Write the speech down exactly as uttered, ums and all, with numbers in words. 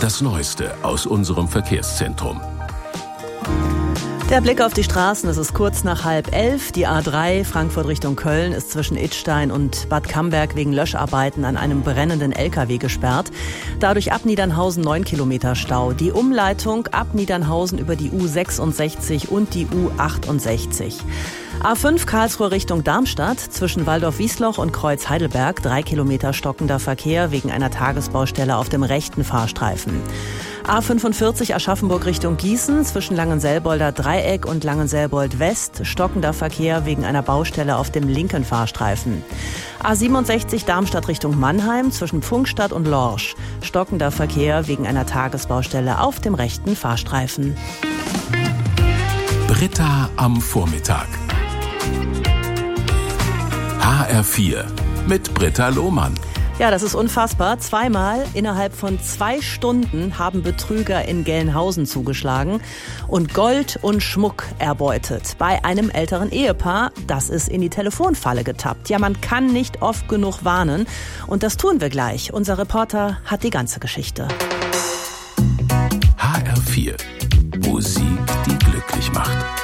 Das Neueste aus unserem Verkehrszentrum. Der Blick auf die Straßen, es ist kurz nach halb elf. Die A drei Frankfurt Richtung Köln ist zwischen Idstein und Bad Camberg wegen Löscharbeiten an einem brennenden L K W gesperrt. Dadurch ab Niedernhausen neun Kilometer Stau. Die Umleitung ab Niedernhausen über die U sechsundsechzig und die U achtundsechzig. A fünf Karlsruhe Richtung Darmstadt, zwischen Waldorf-Wiesloch und Kreuz Heidelberg, drei Kilometer stockender Verkehr wegen einer Tagesbaustelle auf dem rechten Fahrstreifen. A fünfundvierzig Aschaffenburg Richtung Gießen, zwischen Langenselbolder Dreieck und Langenselbold West, stockender Verkehr wegen einer Baustelle auf dem linken Fahrstreifen. A siebenundsechzig Darmstadt Richtung Mannheim, zwischen Pfungstadt und Lorsch, stockender Verkehr wegen einer Tagesbaustelle auf dem rechten Fahrstreifen. Britta am Vormittag. H R vier mit Britta Lohmann. Ja, das ist unfassbar. Zweimal innerhalb von zwei Stunden haben Betrüger in Gelnhausen zugeschlagen und Gold und Schmuck erbeutet. Bei einem älteren Ehepaar, das ist in die Telefonfalle getappt. Ja, man kann nicht oft genug warnen. Und das tun wir gleich. Unser Reporter hat die ganze Geschichte. H R vier. Musik, die glücklich macht.